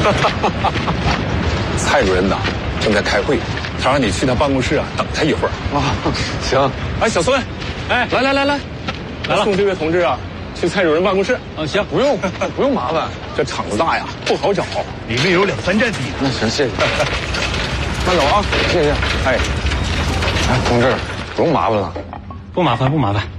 蔡主任呐，正在开会，他让你去他办公室啊等他一会儿。 啊，行。 哎，小孙，哎，来了，送这位同志啊去蔡主任办公室。 啊，行，不用麻烦， 这厂子大呀，不好找， 里面有2、3站地。 那行，谢谢。 慢走啊， 谢谢。 哎， 同志，不用麻烦了。 不麻烦。